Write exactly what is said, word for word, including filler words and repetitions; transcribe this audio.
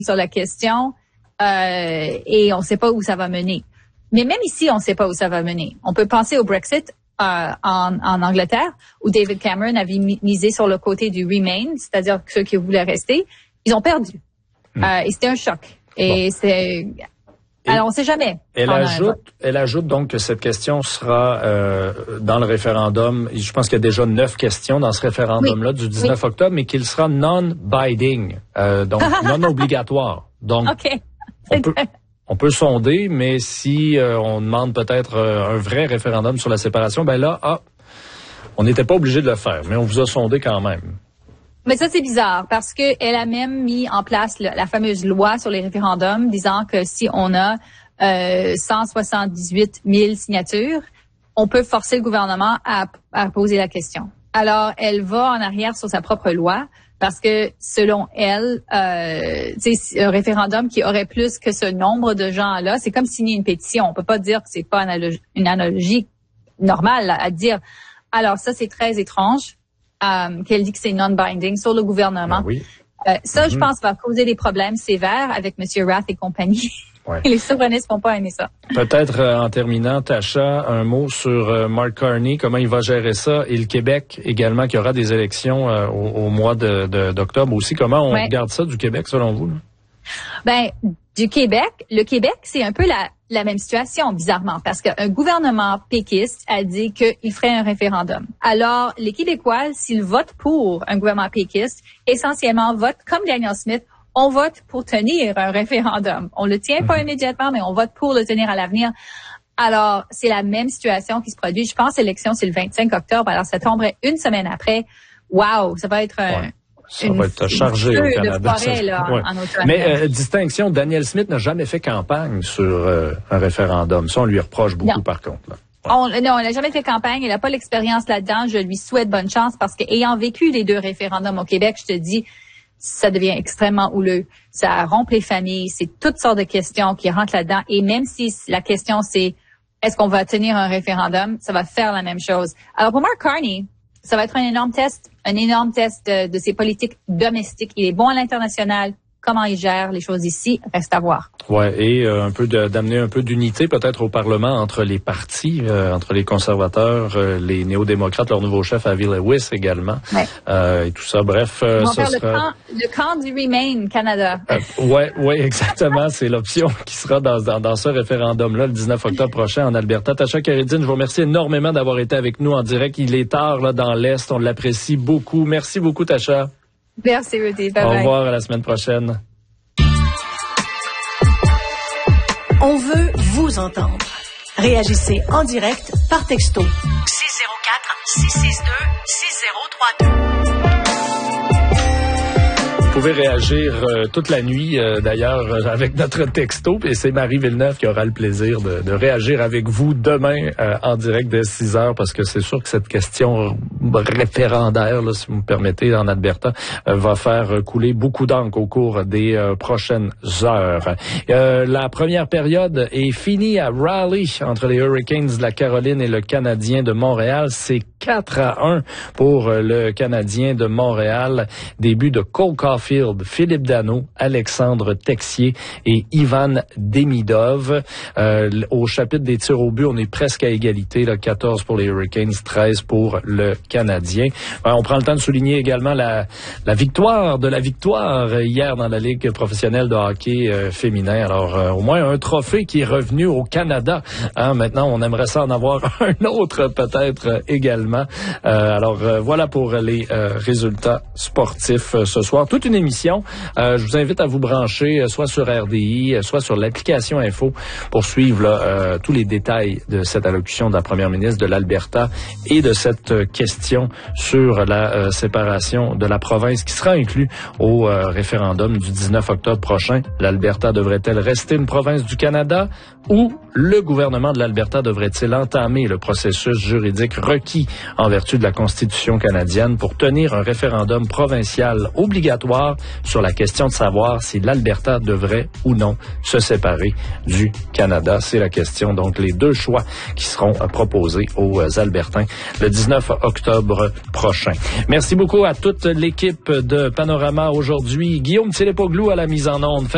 sur la question euh, et on ne sait pas où ça va mener. Mais même ici, on ne sait pas où ça va mener. On peut penser au Brexit euh, en, en Angleterre, où David Cameron avait misé sur le côté du Remain, c'est-à-dire ceux qui voulaient rester. Ils ont perdu. Mmh. Euh, et c'était un choc. Et bon. c'est... Alors, on ne sait jamais. Elle ajoute, elle ajoute donc que cette question sera euh, dans le référendum. Je pense qu'il y a déjà neuf questions dans ce référendum-là oui. du dix-neuf oui. octobre, mais qu'il sera non-binding, euh, donc non obligatoire. Donc, okay. on, peut, on peut sonder, mais si euh, on demande peut-être euh, un vrai référendum sur la séparation, ben là, ah, on n'était pas obligé de le faire, mais on vous a sondé quand même. Mais ça, c'est bizarre parce que elle a même mis en place le, la fameuse loi sur les référendums disant que si on a euh, cent soixante-dix-huit mille signatures, on peut forcer le gouvernement à, à poser la question. Alors, elle va en arrière sur sa propre loi parce que selon elle, euh, c'est un référendum qui aurait plus que ce nombre de gens-là. C'est comme signer une pétition. On peut pas dire que c'est pas analogie, une analogie normale à dire. Alors, ça, c'est très étrange. Um, qu'elle dit que c'est non-binding sur le gouvernement. Ben oui. euh, ça, mm-hmm. je pense, va causer des problèmes sévères avec M. Rath et compagnie. Ouais. Les souverainistes vont pas aimer ça. Peut-être euh, en terminant, Tasha, un mot sur euh, Mark Carney, comment il va gérer ça, et le Québec également, qui aura des élections euh, au, au mois de, de, d'octobre aussi. Comment on ouais. regarde ça du Québec, selon vous? Là? Ben, du Québec, le Québec, c'est un peu la, la même situation, bizarrement, parce qu'un gouvernement péquiste a dit qu'il ferait un référendum. Alors, les Québécois, s'ils votent pour un gouvernement péquiste, essentiellement votent comme Daniel Smith, on vote pour tenir un référendum. On le tient pas immédiatement, mais on vote pour le tenir à l'avenir. Alors, c'est la même situation qui se produit. Je pense que l'élection, c'est le vingt-cinq octobre, alors ça tomberait une semaine après. Wow, ça va être un... Ouais. Ça une, va être chargé au Canada. Forêt, là, ouais. en, en Mais euh, distinction, Daniel Smith n'a jamais fait campagne sur euh, un référendum. Ça, on lui reproche beaucoup, non. par contre. Là. Ouais. On, non, il n'a jamais fait campagne. Il n'a pas l'expérience là-dedans. Je lui souhaite bonne chance parce que ayant vécu les deux référendums au Québec, je te dis, ça devient extrêmement houleux. Ça rompt les familles. C'est toutes sortes de questions qui rentrent là-dedans. Et même si la question, c'est est-ce qu'on va tenir un référendum, ça va faire la même chose. Alors, pour Mark Carney, ça va être un énorme test, un énorme test de, de ses politiques domestiques. Il est bon à l'international. Comment il gère les choses ici, reste à voir. Ouais, et euh, un peu de, d'amener un peu d'unité peut-être au Parlement entre les partis, euh, entre les conservateurs, euh, les néo-démocrates, leur nouveau chef Avi Lewis également, ouais. euh, et tout ça. Bref, euh, on va ça faire sera... le camp, le camp du Remain Canada. Euh, ouais, ouais, exactement. C'est l'option qui sera dans, dans, dans ce référendum-là le dix-neuf octobre prochain en Alberta. Tasha Khérédine, je vous remercie énormément d'avoir été avec nous en direct. Il est tard là dans l'Est, on l'apprécie beaucoup. Merci beaucoup, Tasha. Merci, Rudy. Bye bye. Au revoir, à la semaine prochaine. On veut vous entendre. Réagissez en direct par texto. six zéro quatre, six six deux, six zéro trois deux. Vous pouvez réagir euh, toute la nuit, euh, d'ailleurs, euh, avec notre texto. Et c'est Marie Villeneuve qui aura le plaisir de, de réagir avec vous demain euh, en direct dès six heures, parce que c'est sûr que cette question référendaire, là, si vous me permettez, en Alberta, euh, va faire couler beaucoup d'encre au cours des euh, prochaines heures. Euh, la première période est finie à Raleigh entre les Hurricanes de la Caroline et le Canadien de Montréal. C'est quatre à un pour le Canadien de Montréal. Début de Cole Caulfield, Philippe Danault, Alexandre Texier et Ivan Demidov. Euh, au chapitre des tirs au but, on est presque à égalité, là, quatorze pour les Hurricanes, treize pour le Canadien. Alors, on prend le temps de souligner également la, la victoire de la victoire hier dans la Ligue professionnelle de hockey euh, féminin. Alors, euh, au moins un trophée qui est revenu au Canada. Hein, maintenant, on aimerait ça en avoir un autre peut-être euh, également. Euh, alors, euh, voilà pour les euh, résultats sportifs euh, ce soir. Toute une émission. Euh, je vous invite à vous brancher euh, soit sur R D I, euh, soit sur l'application Info pour suivre là, euh, tous les détails de cette allocution de la première ministre de l'Alberta et de cette euh, question sur la euh, séparation de la province qui sera inclue au euh, référendum du dix-neuf octobre prochain. L'Alberta devrait-elle rester une province du Canada ou le gouvernement de l'Alberta devrait-il entamer le processus juridique requis en vertu de la Constitution canadienne pour tenir un référendum provincial obligatoire sur la question de savoir si l'Alberta devrait ou non se séparer du Canada. C'est la question, donc les deux choix qui seront proposés aux Albertains le dix-neuf octobre prochain. Merci beaucoup à toute l'équipe de Panorama aujourd'hui. Guillaume Télépoglou à la mise en onde.